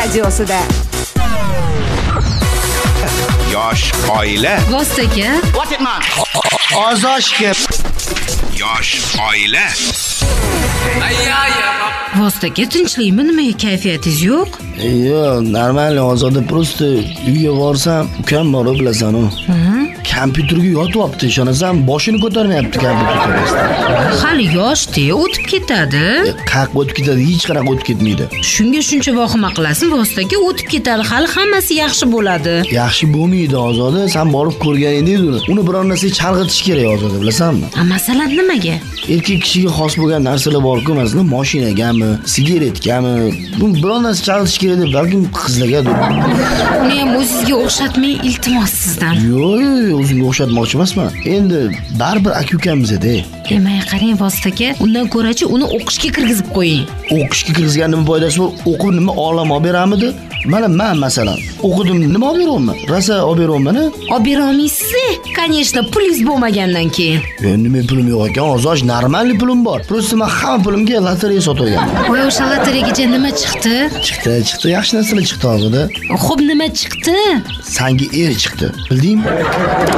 radiosida. Yosh oila. Vostaga. What it man? Ozoshga. Yosh oila. Vostaga tinchlikmi, nimaga kayfiyatingiz yo'q? Yo'q, normal, Ozoda prosta uyga borsam, ukam bor bilasan u. Kompyuterga yotyapti, ishonasan, boshini ko'tarmayapti kompyuterga. Hali yosh-da, o'tib ketadi. Qaq o'tib ketadi, hech qanaqa o'tib ketmaydi. Shunga shuncha vahima qilasizmi, Vostaga o'tib ketadi, hali hammasi yaxshi bo'ladi. Yaxshi bo'lmaydi, Ozoda, sen borib ko'rgan eding uni. Uni biror narsaga chalg'itish kerak, Ozoda, bilasanmi? Masalan nimaga? Erkak kishiga xos bo'lgan narsalar bor-ku, masalan, mashinagami, sigaretgami, bu biror narsa chalg'itish kerak deb balkim qizlargadir. Uni ham o'zingizga o'xshatmang, iltimos sizdan. Yo'q, o'zimga o'xshatmoqchi emasman. Endi baribir aka-ukamiz-da. Demay qarang, Vostaga, undan ko'rachi uni o'qishga kirgizib qo'ying. O'qishga kirgizgan nima foydasi bor? O'qib nima olam olib beramidi? Mana men masalan, o'qidim, nima olib beraman? Rosa olib beraman-a? Olib berolmaysiz, конечно, pulingiz bo'lmagandan keyin. Nima pulim yo'q ekan, Ozosh, normal pulim bor. Prosta men hamma pulimga lotereya sotib olganman. Voy, o'sha lotereyaga nima chiqdi? Chiqdi, yaxshi narsalar chiqdi hozirda. Xo'p, nima chiqdi? Senga er chiqdi, bildingmi?